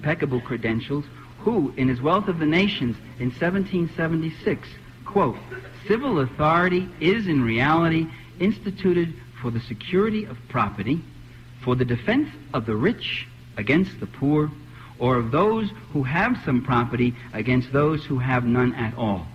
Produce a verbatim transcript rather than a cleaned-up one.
impeccable credentials, who, in his Wealth of the Nations in seventeen seventy-six, quote, "Civil authority is in reality instituted for the security of property, for the defense of the rich against the poor, or of those who have some property against those who have none at all."